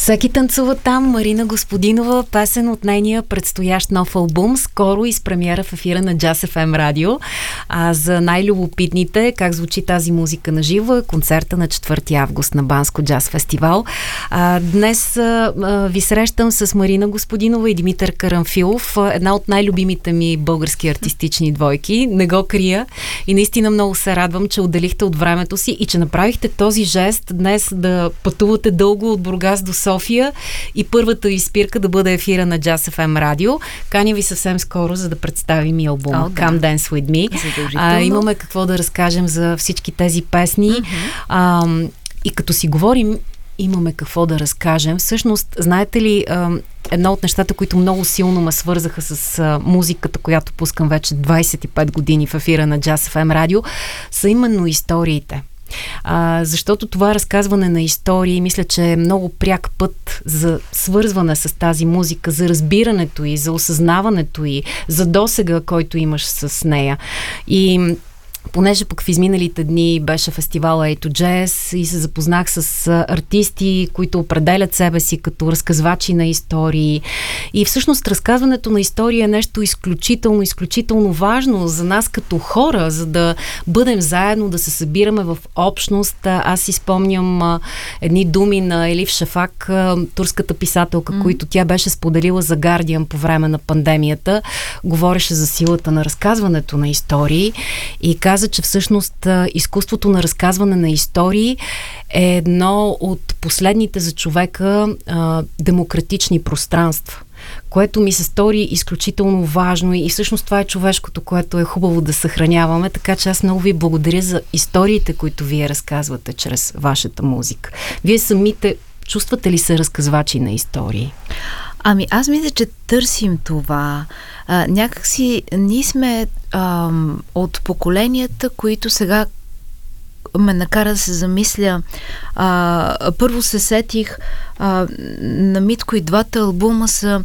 Всеки танцува там. Марина Господинова, песен от нейния предстоящ нов албум, скоро из премиера в ефира на Jazz FM радио. За най-любопитните, как звучи тази музика на живо, концерта на 4 август на Банско джаз фестивал. Днес ви срещам с Марина Господинова и Димитър Карамфилов, една от най-любимите ми български артистични двойки. Не го крия и наистина много се радвам, че отделихте от времето си и че направихте този жест днес да пътувате дълго от Бургас до София и първата ви спирка да бъде ефира на Jazz FM радио. Каня ви съвсем скоро, за да представим и албума Come Dance With Me. Имаме какво да разкажем за всички тези песни. И като си говорим, имаме какво да разкажем. Всъщност, знаете ли, едно от нещата, които много силно ме свързаха с музиката, която пускам вече 25 години в ефира на Jazz FM радио, са именно историите. Защото това разказване на истории, мисля, че е много пряк път за свързване с тази музика, за разбирането и за осъзнаването и за досега, който имаш с нея. И понеже пък в изминалите дни беше фестивала A to Jazz и се запознах с артисти, които определят себе си като разказвачи на истории. И всъщност разказването на история е нещо изключително важно за нас като хора, за да бъдем заедно, да се събираме в общност. Аз си спомням едни думи на Елиф Шафак, турската писателка, които тя беше споделила за Guardian по време на пандемията. Говореше за силата на разказването на истории и каза, че всъщност изкуството на разказване на истории е едно от последните за човека демократични пространства, което ми се стори изключително важно и всъщност това е човешкото, което е хубаво да съхраняваме, така че аз много ви благодаря за историите, които вие разказвате чрез вашата музика. Вие самите чувствате ли се разказвачи на истории? Ами аз мисля, че търсим това. Някакси ние сме от поколенията, които сега ме накара да се замисля. Първо се сетих на Митко и двата албума са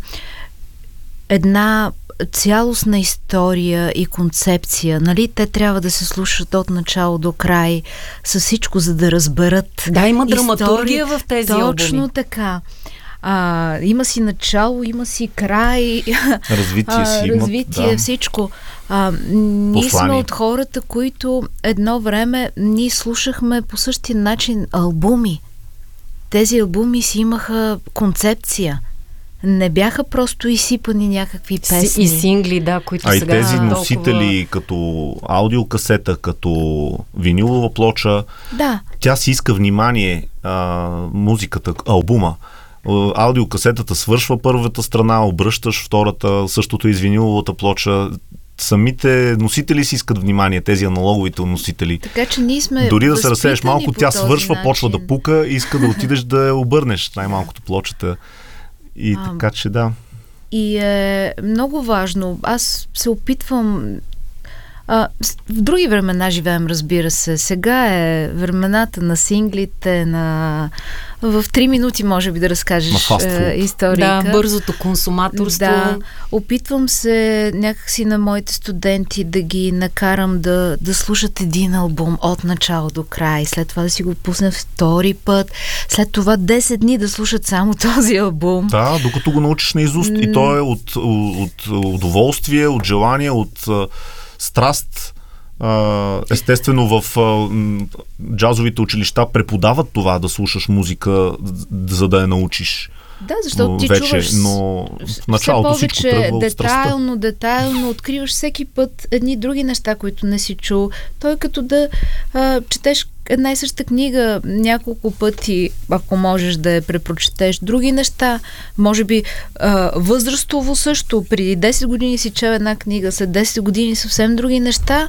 една цялостна история и концепция. Нали? Те трябва да се слушат от начало до край с всичко, за да разберат. Да, има драматургия в тези албуми. Точно така. Има си начало, има си край, развитие, всичко. Ние сме от хората, които едно време ние слушахме по същия начин албуми. Тези албуми си имаха концепция. Не бяха просто изсипани някакви песни. И сингли, да, които сега... и тези носители, като аудиокасета, като винилова плоча, тя си иска внимание, музиката, албума. Аудиокасетата свършва първата страна, обръщаш втората, същото и с виниловата плоча. Самите носители си искат внимание, тези аналоговите носители. Така че ние сме дори да се разсееш малко, тя свършва, начин. почва да пука и иска да отидеш да я обърнеш най-малкото плочата. И така че да. И е много важно. Аз се опитвам... в други времена живеем, разбира се. Сега е времената на синглите, в 3 минути може би да разкажеш историка. Да, бързото консуматорство. Да, опитвам се някакси на моите студенти да ги накарам да слушат един албум от начало до край, след това да си го пуснем втори път, след това 10 дни да слушат само този албум. Да, докато го научиш наизуст. И то е от удоволствие, от желание, от страст. Естествено в джазовите училища преподават това, да слушаш музика, за да я научиш. Да, защото ти вече, чуваш но в началото всичко тръгва от страстта. Детайлно откриваш всеки път едни други неща, които не си чул. Той като да четеш една и съща книга няколко пъти, ако можеш да я препрочетеш. Други неща, може би възрастово също. Преди 10 години си чел една книга, след 10 години съвсем други неща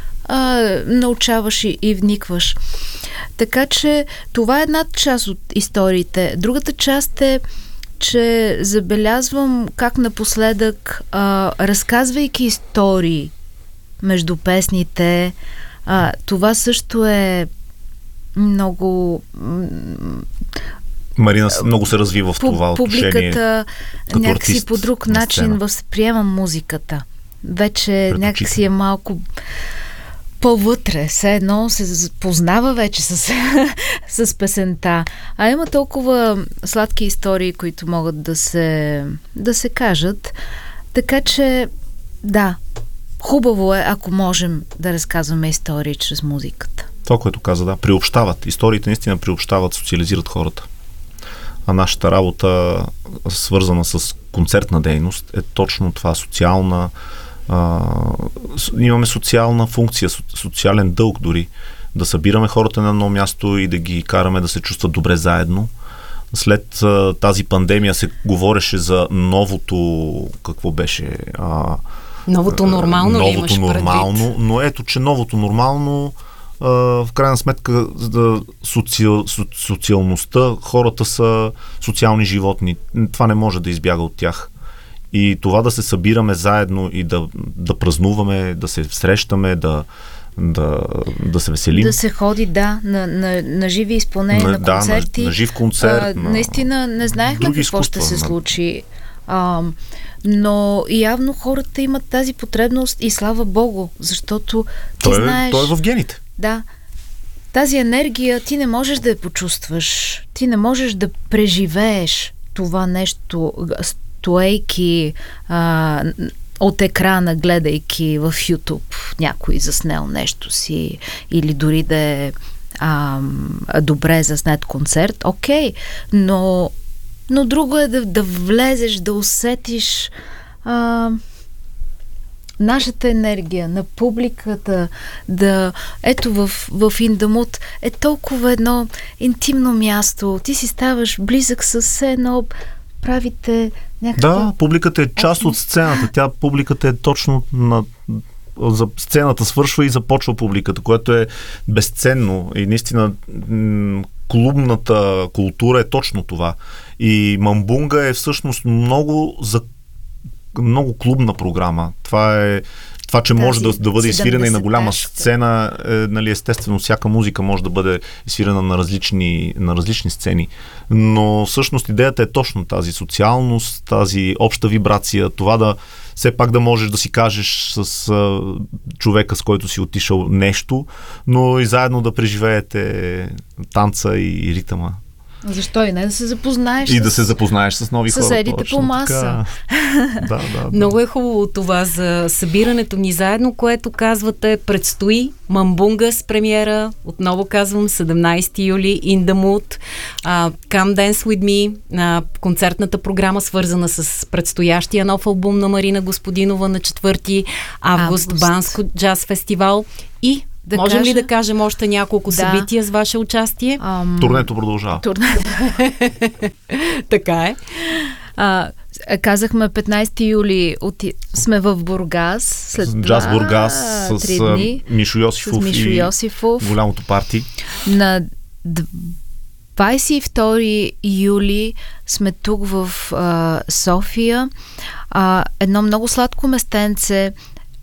научаваш и вникваш. Така че това е една част от историите. Другата част е, че забелязвам как напоследък, разказвайки истории между песните, това също е много... Марина много се развива в това отношение. Публиката някакси по друг начин възприема музиката. Вече някакси е малко по-вътре, все едно се познава вече с песента. А има толкова сладки истории, които могат да се кажат. Така че, да, хубаво е, ако можем да разказваме истории чрез музиката. Това, което каза, да, приобщават. Историите наистина приобщават, социализират хората. А нашата работа, свързана с концертна дейност, е точно това, социална. Имаме социална функция, социален дълг дори. Да събираме хората на едно място и да ги караме да се чувстват добре заедно. След тази пандемия се говореше за новото, какво беше? Новото нормално ли имаш предвид? Новото нормално, но ето, че новото нормално в крайна сметка социалността, хората са социални животни. Това не може да избяга от тях. И това да се събираме заедно и да празнуваме, да се срещаме, да се веселим. Да се ходи, на живи изпълнения, на концерти. На жив концерт. Наистина не знаехме какво ще се случи. Но явно хората имат тази потребност и слава Богу, защото знаеш... Той е в гените. Да. Тази енергия ти не можеш да я почувстваш. Ти не можеш да преживееш това нещо, стоейки от екрана, гледайки в YouTube някой заснел нещо си или дори да е добре заснет концерт. Окей, но друго е да влезеш, да усетиш нашата енергия, на публиката, ето в Индамут е толкова едно интимно място. Ти си ставаш близък с едно, правите някакво... Да, публиката е част от сцената. Публиката е точно за сцената свършва и започва публиката, което е безценно и наистина клубната култура е точно това. И Мамбунга е всъщност много клубна програма. Това, че може да бъде изсвирена и на голяма сцена, естествено, всяка музика може да бъде изсвирена на различни сцени. Но всъщност идеята е точно тази социалност, тази обща вибрация, това все пак да можеш да си кажеш с човека, с който си отишъл нещо, но и заедно да преживеете танца и ритъма. Защо и не да се запознаеш да се запознаеш с нови хора. Съседите по маса. Да. Много е хубаво това за събирането ни заедно, което казвате предстои. Мамбунга с премиера, отново казвам, 17 юли, In the Mood, Come Dance With Me, концертната програма, свързана с предстоящия нов албум на Марина Господинова на 4 август, Банско джаз фестивал и можем ли да кажем още няколко събития с ваше участие? Турнето продължава. Така е. Казахме 15 юли сме в Бургас. След Джаз Бургас с Мишо Йосифов и голямото парти. На 22 юли сме тук в София. Едно много сладко местенце.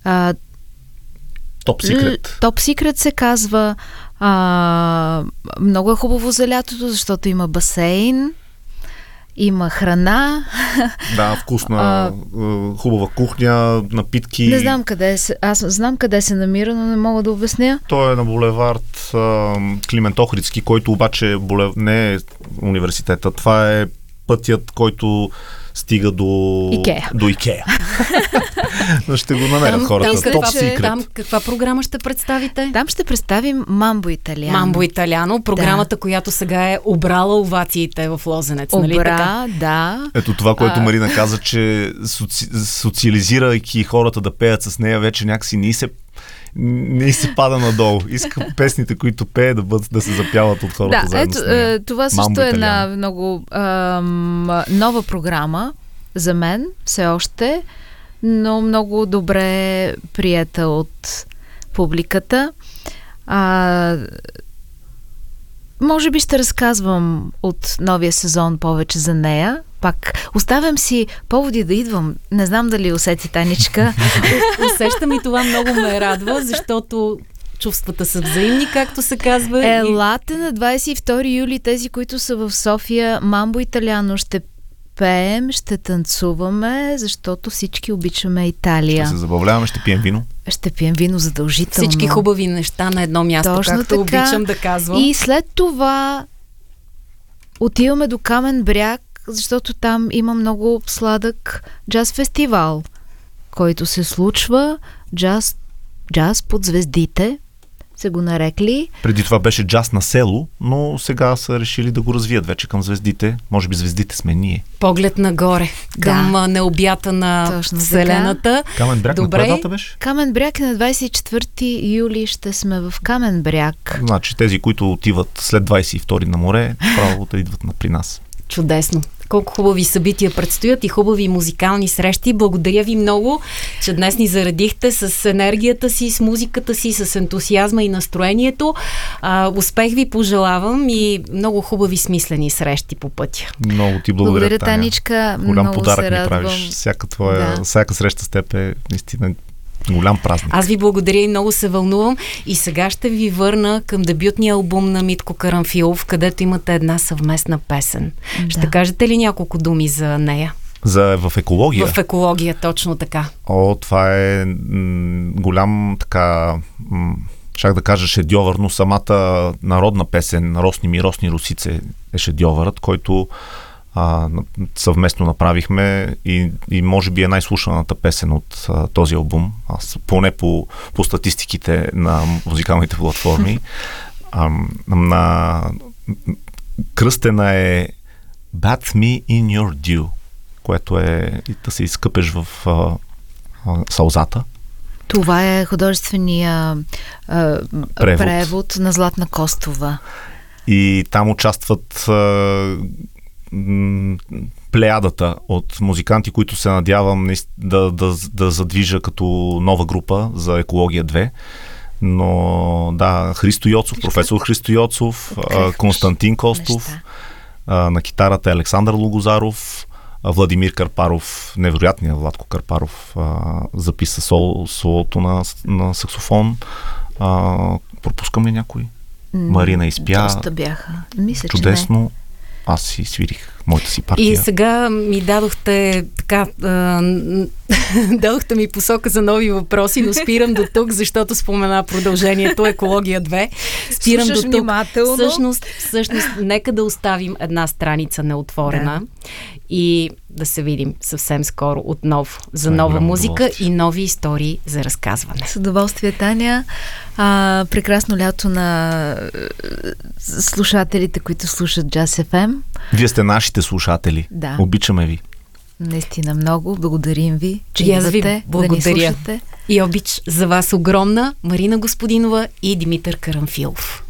Топ Секрет се казва. Много е хубаво за лятото, защото има басейн, има храна. Да, вкусна, хубава кухня, напитки. Не знам къде е. Аз знам къде се намира, но не мога да обясня. Той е на булевард Климент Охридски, който обаче не е университета. Това е пътят, който стига до Икея. Ще го намерят хората. Там каква програма ще представите? Там ще представим Мамбо Италиано. Мамбо Италиано, програмата, която сега е обрала овациите в Лозенец. Нали така? Да. Ето това, което Марина каза, че социализирайки хората да пеят с нея, вече някакси не се пада надолу. Иска песните, които пее, да се запяват от хората заедно с нея. Това също е една много нова програма за мен, все още, но много добре приета от публиката. Може би ще разказвам от новия сезон повече за нея. Пак оставям си поводи да идвам. Не знам дали усети, Таничка. Усещам и това много ме радва, защото чувствата са взаимни, както се казва. Елате на 22 юли, тези, които са в София, Мамбо Италиано ще пеем, ще танцуваме, защото всички обичаме Италия. Ще се забавляваме, ще пием вино. Ще пием вино задължително. Всички хубави неща на едно място, точно както така. Обичам да казвам. И след това отиваме до Камен бряг, защото там има много сладък джаз фестивал, който се случва джаз под звездите, се го нарекли. Преди това беше джаз на село, но сега са решили да го развият вече към звездите. Може би звездите сме ние. Поглед нагоре, към необята на точно Вселената. Камен бряг. Добре. На коя дата беше? Камен бряг на 24 юли ще сме в Камен бряг. Значи тези, които отиват след 22 на море, право да идват при нас. Чудесно. Колко хубави събития предстоят и хубави музикални срещи. Благодаря ви много, че днес ни заредихте с енергията си, с музиката си, с ентусиазма и настроението. Успех ви пожелавам и много хубави смислени срещи по пътя. Много ти благодаря, Таня. Таничка. Голям много подарък се ми радвам. правиш. Всяка среща с теб е наистина голям празник. Аз ви благодаря и много се вълнувам. И сега ще ви върна към дебютния албум на Митко Карамфилов, където имате една съвместна песен. Да. Ще кажете ли няколко думи за нея? В екология? В екология, точно така. Това е голям така... Щях да кажа шедьовър, но самата народна песен "Росни ми, росни русице" е шедьовърът, който съвместно направихме и може би е най-слушаната песен от този албум. Поне по статистиките на музикалните платформи. Кръстена е "Bath me in your dew", което е да се изкъпеш в сълзата. Това е художествения превод на Златна Костова. И там участват плеядата от музиканти, които се надявам да задвижа като нова група за Екология 2. Но да, Христо Йоцов, професор Христо Йоцов, Константин Костов, на китарата Александър Лугозаров, Владимир Карпаров, невероятният Владко Карпаров, записа солото на саксофон. Пропускам ли някой? Марина изпя. Доста бяха. Мисля, чудесно. Аз си свирих моята си партия. И сега ми дадохте дадохте ми посока за нови въпроси, но спирам до тук, защото спомена продължението Екология 2. Спирам слушаш до тук. Внимателно. Всъщност, нека да оставим една страница неотворена и да се видим съвсем скоро отново за нова музика и нови истории за разказване. С удоволствие, Таня. Прекрасно лято на слушателите, които слушат Jazz FM. Вие сте нашите слушатели. Да. Обичаме ви. Наистина много. Благодарим ви, че и аз ви идвате благодаря. Да ни слушате. И обич за вас огромна, Марина Господинова и Димитър Карамфилов.